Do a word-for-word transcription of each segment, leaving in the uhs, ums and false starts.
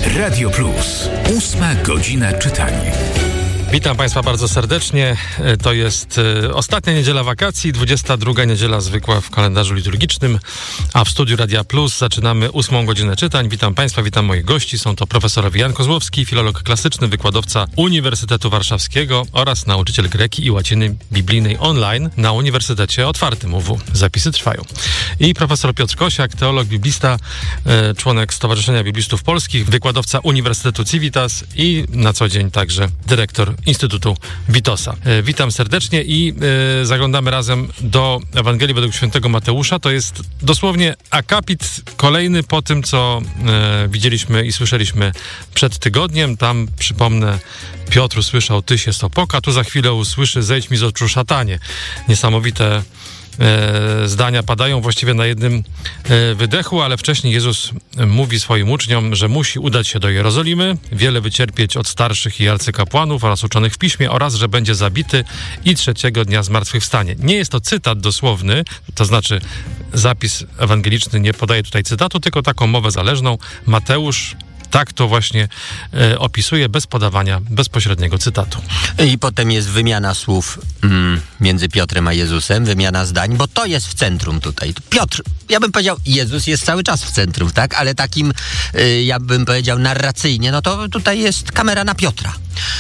Radio Plus. Ósma godzina czytania. Witam Państwa bardzo serdecznie. To jest ostatnia niedziela wakacji, dwudziesta druga niedziela zwykła w kalendarzu liturgicznym, a w studiu Radia Plus zaczynamy ósmą godzinę czytań. Witam Państwa, witam moich gości. Są to profesor Jan Kozłowski, filolog klasyczny, wykładowca Uniwersytetu Warszawskiego oraz nauczyciel greki i łaciny biblijnej online na Uniwersytecie Otwartym U W. Zapisy trwają. I profesor Piotr Kosiak, teolog, biblista, członek Stowarzyszenia Biblistów Polskich, wykładowca Uniwersytetu Civitas i na co dzień także dyrektor Instytutu Witosa. E, witam serdecznie i e, zaglądamy razem do Ewangelii według świętego Mateusza. To jest dosłownie akapit kolejny po tym, co e, widzieliśmy i słyszeliśmy przed tygodniem. Tam, przypomnę, Piotr usłyszał: Tyś jest opoka. Tu za chwilę usłyszy: zejdź mi z oczu, szatanie. Niesamowite E, zdania padają właściwie na jednym e, wydechu, ale wcześniej Jezus mówi swoim uczniom, że musi udać się do Jerozolimy, wiele wycierpieć od starszych i arcykapłanów oraz uczonych w piśmie oraz, że będzie zabity i trzeciego dnia zmartwychwstanie. Nie jest to cytat dosłowny, to znaczy zapis ewangeliczny nie podaje tutaj cytatu, tylko taką mowę zależną. Mateusz tak to właśnie e, opisuje, bez podawania bezpośredniego cytatu. I potem jest wymiana słów mm, między Piotrem a Jezusem, wymiana zdań, bo to jest w centrum tutaj. Piotr, ja bym powiedział, Jezus jest cały czas w centrum, tak? Ale takim, y, ja bym powiedział, narracyjnie, no to tutaj jest kamera na Piotra.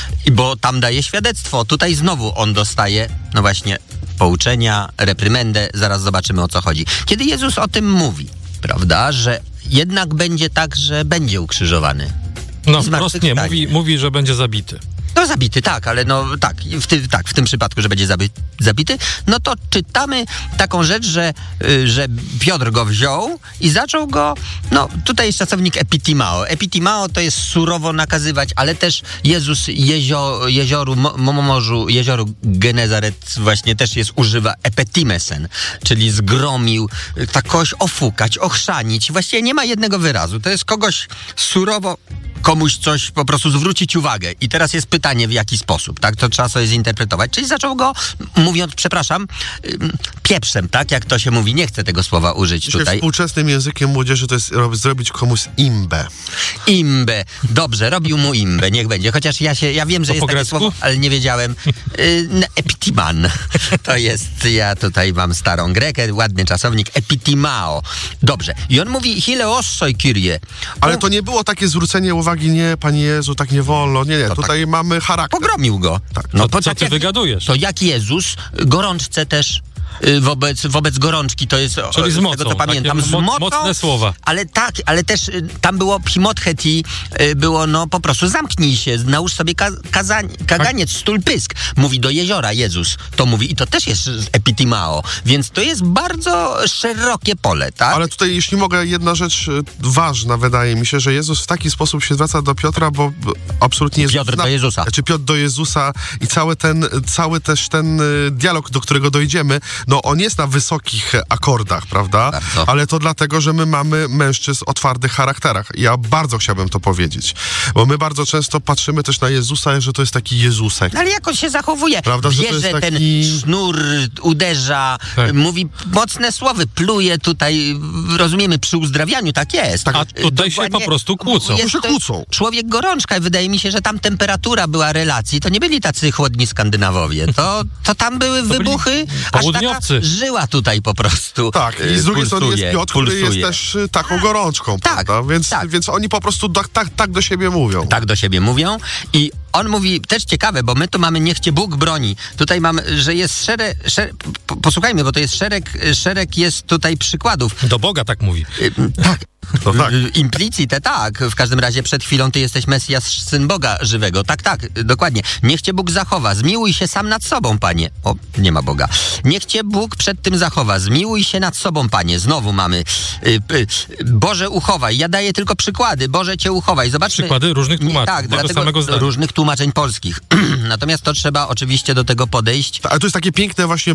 Bo tam daje świadectwo. Tutaj znowu on dostaje, no właśnie, pouczenia, reprymendę. Zaraz zobaczymy, o co chodzi. Kiedy Jezus o tym mówi, prawda, że jednak będzie tak, że będzie ukrzyżowany. No wprost nie, mówi, mówi, że będzie zabity. No zabity, tak, ale no tak, w, ty, tak, w tym przypadku, że będzie zaby, zabity, no to czytamy taką rzecz, że, y, że Piotr go wziął i zaczął go, no tutaj jest czasownik epitimao. Epitimao to jest surowo nakazywać, ale też Jezus jezio, jezioru, mo, morzu, jezioru Genezaret właśnie też jest, używa epetimesen, czyli zgromił, tak kogoś ofukać, ochrzanić. Właściwie nie ma jednego wyrazu, to jest kogoś surowo, komuś coś po prostu zwrócić uwagę. I teraz jest pytanie, w jaki sposób, tak? To trzeba sobie zinterpretować. Czyli zaczął go, mówiąc, przepraszam, pieprzem, tak? Jak to się mówi, nie chcę tego słowa użyć Dzisiaj tutaj. Współczesnym językiem młodzi to jest rob, zrobić komuś imbę. Imbę. Dobrze, robił mu imbę, niech będzie. Chociaż ja się, ja wiem, że to jest takie grecku? słowo, ale nie wiedziałem. Y, epitiman. To jest, ja tutaj mam starą grekę, ładny czasownik, epitimao. Dobrze. I on mówi, hileossoi Kyrie. Ale to nie było takie zwrócenie uwagi, nie, Panie Jezu, tak nie wolno. Nie, nie, to tutaj tak mamy charakter. Pogromił go. Tak. No, to, to, co tak ty jak, wygadujesz? To jak Jezus gorączce też y, wobec, wobec gorączki, to jest Czyli z mocą, tego, co pamiętam, takie z mo- mocą, mocne słowa. Ale tak, ale też y, tam było pimotcheti, y, było no po prostu zamknij się, nałóż sobie ka- kazań, kaganiec, stul pysk. Mówi do jeziora Jezus, to mówi i to też jest epitimao, więc to jest bardzo szerokie pole, tak? Ale tutaj, jeśli mogę, jedna rzecz ważna, wydaje mi się, że Jezus w taki sposób się zwraca do Piotra, bo absolutnie jest... Piotr do Jezusa. Znaczy Piotr do Jezusa i cały ten, cały też ten dialog, do którego dojdziemy, no on jest na wysokich akordach, prawda? Bardzo. Ale to dlatego, że my mamy mężczyzn o twardych charakterach. Ja bardzo chciałbym to powiedzieć, bo my bardzo często patrzymy też na Jezusa, że to jest taki Jezusek. Ale jak on się zachowuje? Prawda, że to Bierze jest taki... ten sznur, uderza, Tak. mówi mocne słowy, pluje tutaj, rozumiemy, przy uzdrawianiu, tak jest. A tutaj się po prostu kłócą. Jest się to kłócą. Człowiek gorączka, wydaje mi się, że tam temperatura była relacji, to nie byli tacy chłodni Skandynawowie, to, to tam były byli wybuchy, południowcy. aż taka żyła tutaj po prostu. Tak, i z drugiej strony jest Piotr, który jest też y, taką gorączką, Tak, prawda? Więc, tak. więc oni po prostu tak, tak, tak do siebie mówią. Tak do siebie mówią i on mówi, też ciekawe, bo my tu mamy niech cię Bóg broni. Tutaj mamy, że jest szereg, szereg posłuchajmy, bo to jest szereg, szereg jest tutaj przykładów. Do Boga tak mówi. Y, tak. No tak. Implicite, tak. W każdym razie przed chwilą ty jesteś Mesjasz, Syn Boga żywego. Tak, tak, dokładnie. Niech cię Bóg zachowa. Zmiłuj się sam nad sobą, Panie. O, nie ma Boga. Niech cię Bóg przed tym zachowa. Zmiłuj się nad sobą, Panie. Znowu mamy. Y, y, Boże, uchowaj. Ja daję tylko przykłady. Boże, cię uchowaj. Zobaczmy. Przykłady różnych tłumaczeń. Tak, tego dlatego samego zdania. różnych tłumaczeń polskich. Natomiast to trzeba oczywiście do tego podejść. Ale to jest takie piękne właśnie bardzo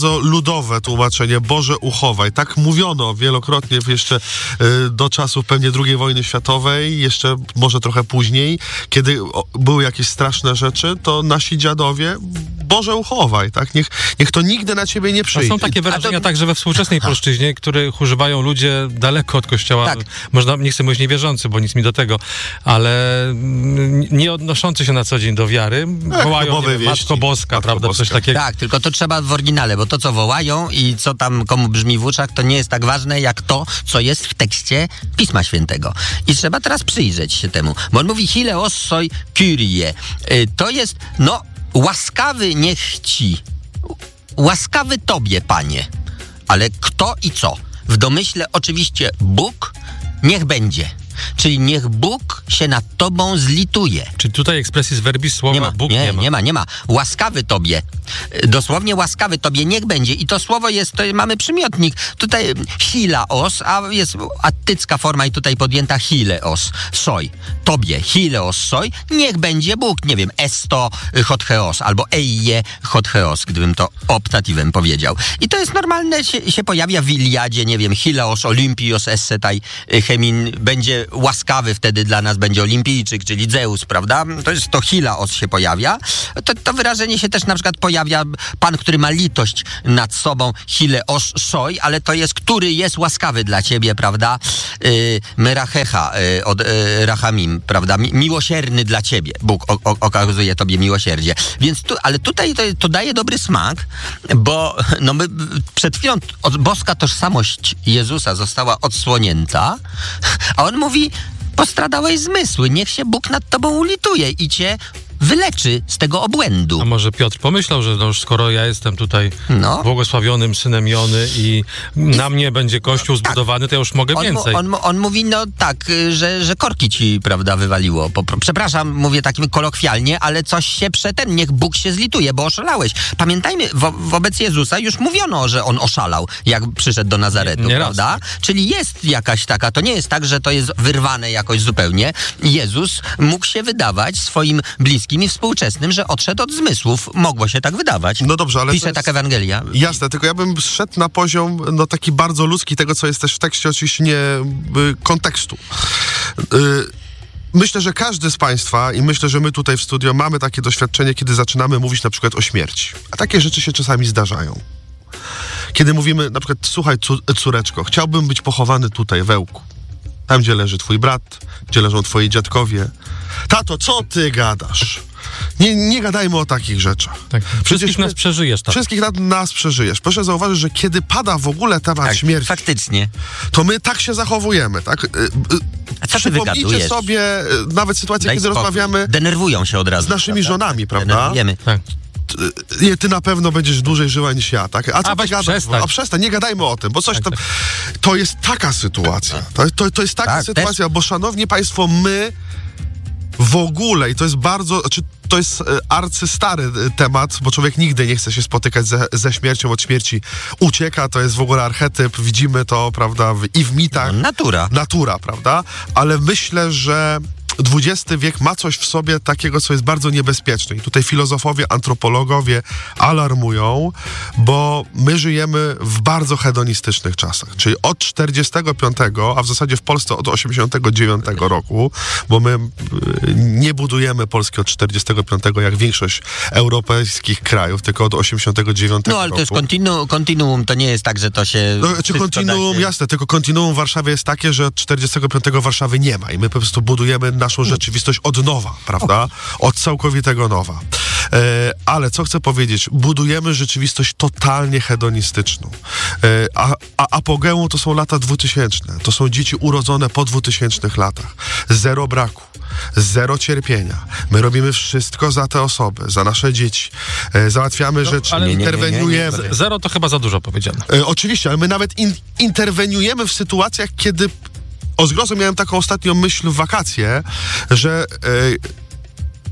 bardzo ludowe tłumaczenie, Boże uchowaj. Tak mówiono wielokrotnie jeszcze y, do czasów pewnie drugiej wojny światowej, jeszcze może trochę później, kiedy o, były jakieś straszne rzeczy, to nasi dziadowie, Boże uchowaj, tak? Niech, niech to nigdy na ciebie nie przyjdzie. A są takie wyrażenia to... także we współczesnej polszczyźnie, których używają ludzie daleko od kościoła. Tak. Można, nie chcę mówić niewierzący, bo nic mi do tego, ale nie odnoszący się na co dzień do wiary, Ech, wołają nie wiem, wieści. Matko Boska, Matko prawda? Boska. Coś takiego. Tak, tylko to trzeba w oryginale, bo to, co wołają i co tam komu brzmi w uszach, to nie jest tak ważne, jak to, co jest w tekście Pisma Świętego. I trzeba teraz przyjrzeć się temu, bo on mówi Hileos soi Kyrie. Y, To jest, no, łaskawy niech ci, łaskawy tobie, Panie. Ale kto i co? W domyśle oczywiście Bóg, niech będzie. Czyli niech Bóg się nad tobą zlituje. Czy tutaj expressis verbis słowa Nie ma, Bóg nie, nie ma? nie ma, nie ma. Łaskawy tobie. Dosłownie łaskawy tobie niech będzie. I to słowo jest, to mamy przymiotnik. Tutaj hilaos, a jest attycka forma i tutaj podjęta hileos, soj. Tobie, hileos, soj, niech będzie Bóg. Nie wiem, esto hotcheos, albo eije hotcheos, gdybym to optatywem powiedział. I to jest normalne, się, się pojawia w Iliadzie, nie wiem, hileos, olympios, essetai, chemin, będzie łaskawy wtedy dla nas, będzie olimpijczyk, czyli Zeus, prawda? To jest to hilaos się pojawia. To, to wyrażenie się też na przykład pojawia Pan, który ma litość nad sobą, hileos soi, ale to jest, który jest łaskawy dla ciebie, prawda? Yy, Merachecha yy, od yy, Rachamim, prawda? Mi, miłosierny dla ciebie. Bóg o, o, okazuje tobie miłosierdzie. Więc tu, ale tutaj to, to daje dobry smak, bo no my przed chwilą od, boska tożsamość Jezusa została odsłonięta, a on mówi, postradałeś zmysły, niech się Bóg nad tobą ulituje i cię wyleczy z tego obłędu. A może Piotr pomyślał, że no już skoro ja jestem tutaj No. błogosławionym synem Jony i na mnie będzie kościół zbudowany, to ja już mogę On, mu, więcej. on, on mówi, no tak, y, że, że korki ci, prawda, wywaliło. Po, pro- przepraszam, mówię takim kolokwialnie, ale coś się przetem, niech Bóg się zlituje, bo oszalałeś. Pamiętajmy, wo, wobec Jezusa już mówiono, że on oszalał, jak przyszedł do Nazaretu, Nie- nie raz, prawda? tak. Czyli jest jakaś taka, to nie jest tak, że to jest wyrwane jakoś zupełnie. Jezus mógł się wydawać swoim bliskim i współczesnym, że odszedł od zmysłów. Mogło się tak wydawać. No dobrze, ale Pisze to jest- tak Ewangelia. Jasne, tylko ja bym zszedł na poziom no taki bardzo ludzki tego, co jest też w tekście, oczywiście nie y, kontekstu. Y, Myślę, że każdy z Państwa i myślę, że my tutaj w studio mamy takie doświadczenie, kiedy zaczynamy mówić na przykład o śmierci. A takie rzeczy się czasami zdarzają. Kiedy mówimy na przykład, słuchaj cu- córeczko, chciałbym być pochowany tutaj, w Ełku. Tam, gdzie leży twój brat, gdzie leżą twoi dziadkowie. Tato, co ty gadasz? Nie, nie gadajmy o takich rzeczach. Tak. Wszystkich Przecież nas my- przeżyjesz, tak. Wszystkich na, nas przeżyjesz. Proszę zauważyć, że kiedy pada w ogóle temat Tak, śmierci, faktycznie. to my tak się zachowujemy, tak? Y, y, A co ty Przypomnijcie wygadujesz? sobie y, nawet sytuację, Daj kiedy spokój. rozmawiamy Denerwują się od razu. z naszymi prawda? żonami, prawda? Denerwujemy. Tak. Nie, ty na pewno będziesz dłużej żyła niż ja, tak? A co A ty weź gadasz? przestań. A przestań, nie gadajmy o tym, bo coś Tak, tam... tak. To jest taka sytuacja. To, to, to jest taka Tak, sytuacja, bo szanowni państwo, my w ogóle, i to jest bardzo, znaczy to jest e, arcystary e, temat, bo człowiek nigdy nie chce się spotykać ze, ze śmiercią, od śmierci ucieka, to jest w ogóle archetyp, widzimy to, prawda, w, i w mitach. No, natura. Natura, prawda? Ale myślę, że dwudziesty wiek ma coś w sobie takiego, co jest bardzo niebezpieczne. I tutaj filozofowie, antropologowie alarmują, bo my żyjemy w bardzo hedonistycznych czasach. Czyli od czterdziestego piątego, a w zasadzie w Polsce od osiemdziesiątego dziewiątego roku, bo my y, nie budujemy Polski od czterdziestego piątego jak większość europejskich krajów, tylko od osiemdziesiątego dziewiątego No, ale roku. to jest kontinuum, kontinuum, to nie jest tak, że to się... No, czy wszystko kontinuum, da się- jasne, tylko kontinuum w Warszawie jest takie, że od czterdziestego piątego Warszawy nie ma i my po prostu budujemy naszą rzeczywistość od nowa, prawda? Od całkowitego nowa. E, ale co chcę powiedzieć? Budujemy rzeczywistość totalnie hedonistyczną. E, a, a apogeum to są lata dwutysięczne. To są dzieci urodzone po dwutysięcznych latach. Zero braku. Zero cierpienia. My robimy wszystko za te osoby, za nasze dzieci. E, załatwiamy rzeczy, ale- Nie, nie, nie, nie, nie. interweniujemy. Z- Zero to chyba za dużo powiedziane. E, oczywiście, ale my nawet in, interweniujemy w sytuacjach, kiedy... O zgrozo miałem taką ostatnią myśl w wakacje, że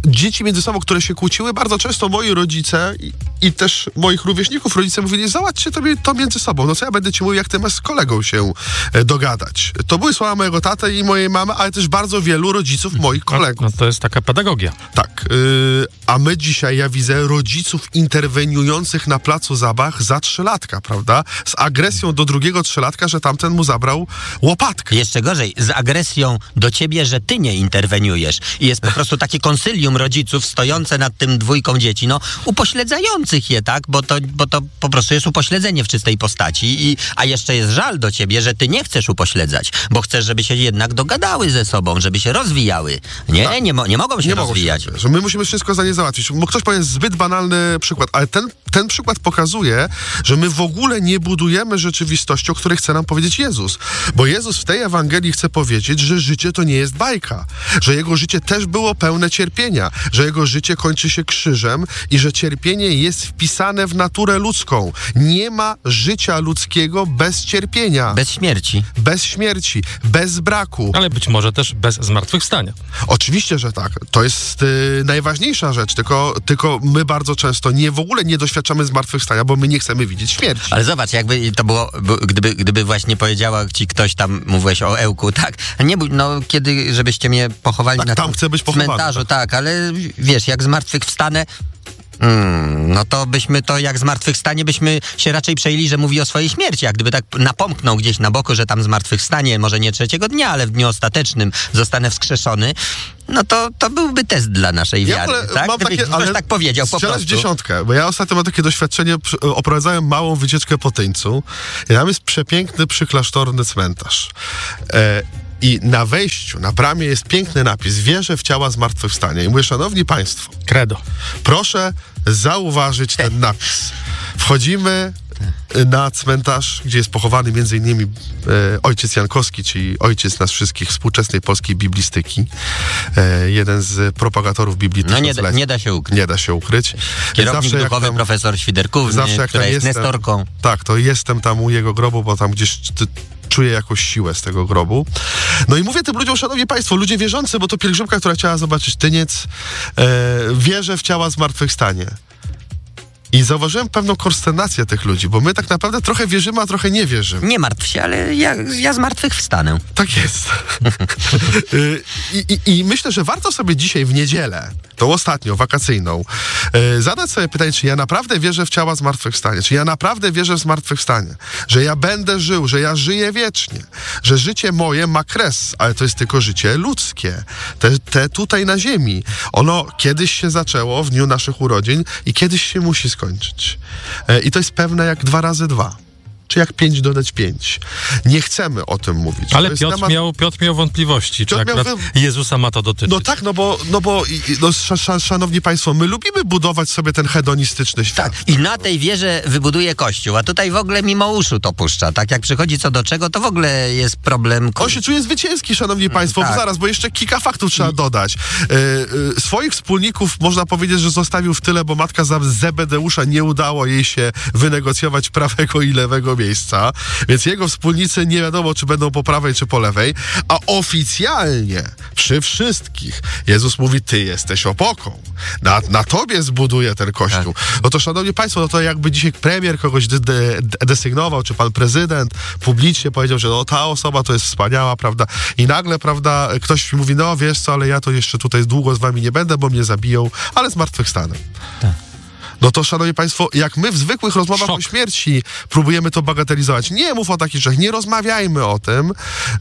dzieci między sobą, które się kłóciły, bardzo często moi rodzice i, i też moich rówieśników rodzice mówili, załatwcie to, to między sobą. No co ja będę ci mówił, jak ty masz z kolegą się e, dogadać. To były słowa mojego taty i mojej mamy, ale też bardzo wielu rodziców moich kolegów. No, no to jest taka pedagogia. Tak. Y, a my dzisiaj, ja widzę rodziców interweniujących na placu zabaw za trzylatka, prawda? Z agresją do drugiego trzylatka, że tamten mu zabrał łopatkę. Jeszcze gorzej, z agresją do ciebie, że ty nie interweniujesz. I jest po prostu takie konsylium rodziców stojące nad tym dwójką dzieci, no upośledzających je, tak? Bo to, bo to po prostu jest upośledzenie w czystej postaci. I, a jeszcze jest żal do ciebie, że ty nie chcesz upośledzać, bo chcesz, żeby się jednak dogadały ze sobą, żeby się rozwijały. Nie, tak. nie, mo- nie mogą się nie rozwijać. Mogą się, że my musimy wszystko za nie załatwić. Bo ktoś powie zbyt banalny przykład, ale ten, ten przykład pokazuje, że my w ogóle nie budujemy rzeczywistości, o której chce nam powiedzieć Jezus. Bo Jezus w tej Ewangelii chce powiedzieć, że życie to nie jest bajka. Że Jego życie też było pełne cierpienia. Że Jego życie kończy się krzyżem i że cierpienie jest wpisane w naturę ludzką. Nie ma życia ludzkiego bez cierpienia. Bez śmierci. Bez śmierci. Bez braku. Ale być może też bez zmartwychwstania. Oczywiście, że tak. To jest y, najważniejsza rzecz, tylko, tylko my bardzo często nie w ogóle nie doświadczamy zmartwychwstania, bo my nie chcemy widzieć śmierci. Ale zobacz, jakby to było, gdyby, gdyby właśnie powiedziała ci ktoś tam, mówiłeś o Ełku, tak? Nie bój, no kiedy, żebyście mnie pochowali tak, na tam chcę być pochowany, cmentarzu, tak. tak. tak, ale wiesz, jak zmartwychwstanę, Hmm, no to byśmy to jak zmartwychwstanie byśmy się raczej przejęli, że mówi o swojej śmierci. Jak gdyby tak napomknął gdzieś na boku, że tam zmartwychwstanie, może nie trzeciego dnia, ale w dniu ostatecznym zostanę wskrzeszony, no to, to byłby test dla naszej ja wiary. ale, tak? Mam Gdyby takie, ktoś ale tak powiedział po prostu. w dziesiątkę, bo ja ostatnio mam takie doświadczenie, oprowadzałem małą wycieczkę po Tyńcu i tam jest przepiękny przyklasztorny cmentarz. E, I na wejściu, na bramie jest piękny napis: wierzę w ciała zmartwychwstania. I mówię, szanowni państwo, Credo. Proszę zauważyć ten napis. Wchodzimy na cmentarz, gdzie jest pochowany między innymi e, ojciec Jankowski, czyli ojciec nas wszystkich współczesnej polskiej biblistyki. E, jeden z propagatorów Biblii. No nie da, nie da się ukryć. Nie da się ukryć. Kierownik zawsze duchowy tam, profesor Świderkówny, zawsze która jest jestem, nestorką. Tak, to jestem tam u jego grobu, bo tam gdzieś ty, czuję jakąś siłę z tego grobu. No i mówię tym ludziom, szanowni państwo, ludzie wierzący, bo to pielgrzymka, która chciała zobaczyć Tyniec, e, wierzę w ciała zmartwychwstanie. I zauważyłem pewną konsternację tych ludzi, bo my tak naprawdę trochę wierzymy, a trochę nie wierzymy. Nie martw się, ale ja, ja zmartwychwstanę. Tak jest. I, i, I myślę, że warto sobie dzisiaj w niedzielę, tą ostatnią, wakacyjną, yy, zadać sobie pytanie, czy ja naprawdę wierzę w ciała zmartwychwstanie, czy ja naprawdę wierzę w zmartwychwstanie, że ja będę żył, że ja żyję wiecznie, że życie moje ma kres, ale to jest tylko życie ludzkie, te, te tutaj na ziemi. Ono kiedyś się zaczęło w dniu naszych urodzin i kiedyś się musi skończyć. Yy, I to jest pewne jak dwa razy dwa. Czy jak pięć dodać pięć. Nie chcemy o tym mówić. Ale Piotr, temat... miał, Piotr miał wątpliwości, czy akurat miał... Jezusa ma to dotyczyć. No tak, no bo, no bo no, sz, sz, szanowni państwo, my lubimy budować sobie ten hedonistyczny świat. Tak, i na tej wierze wybuduje Kościół, a tutaj w ogóle mimo uszu to puszcza. Tak jak przychodzi co do czego, to w ogóle jest problem... On się czuje zwycięski, szanowni państwo, tak. Bo zaraz, bo jeszcze kilka faktów trzeba dodać. E, e, swoich wspólników można powiedzieć, że zostawił w tyle, bo matka Zebedeusza nie udało jej się wynegocjować prawego i lewego miejsca, więc jego wspólnicy nie wiadomo, czy będą po prawej, czy po lewej, a oficjalnie przy wszystkich Jezus mówi, ty jesteś opoką. Na, na tobie zbuduje ten Kościół. Tak. No to, szanowni państwo, no to jakby dzisiaj premier kogoś de, de, desygnował, czy pan prezydent publicznie powiedział, że no ta osoba to jest wspaniała, prawda? I nagle, prawda, ktoś mówi, no wiesz co, ale ja to jeszcze tutaj długo z wami nie będę, bo mnie zabiją, ale zmartwychwstanę. Tak. No to, szanowni państwo, jak my w zwykłych rozmowach Szok. o śmierci próbujemy to bagatelizować, nie mów o takich rzeczach, nie rozmawiajmy o tym,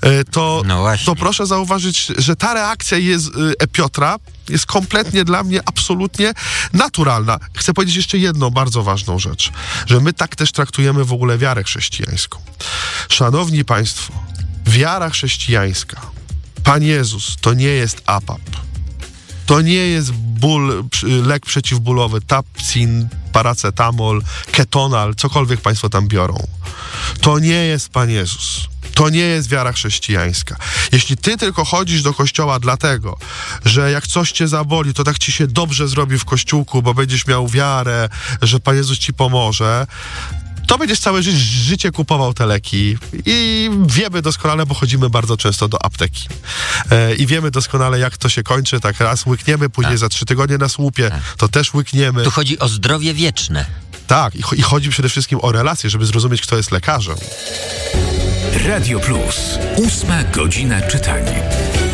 to, no to proszę zauważyć, że ta reakcja jest, e, Piotra jest kompletnie dla mnie absolutnie naturalna. Chcę powiedzieć jeszcze jedną bardzo ważną rzecz, że my tak też traktujemy w ogóle wiarę chrześcijańską. Szanowni państwo, wiara chrześcijańska, Pan Jezus, to nie jest A P A P. To nie jest ból, lek przeciwbólowy, Tapsin, paracetamol, ketonal, cokolwiek państwo tam biorą. To nie jest Pan Jezus. To nie jest wiara chrześcijańska. Jeśli ty tylko chodzisz do kościoła dlatego, że jak coś cię zaboli, to tak ci się dobrze zrobi w kościółku, bo będziesz miał wiarę, że Pan Jezus ci pomoże, to będziesz całe ży- życie kupował te leki i wiemy doskonale, bo chodzimy bardzo często do apteki e, i wiemy doskonale, jak to się kończy, tak raz łykniemy, później tak. za trzy tygodnie nas łupie, tak. to też łykniemy. Tu chodzi o zdrowie wieczne. Tak, i, i chodzi przede wszystkim o relacje, żeby zrozumieć, kto jest lekarzem. Radio Plus. Ósma godzina czytania.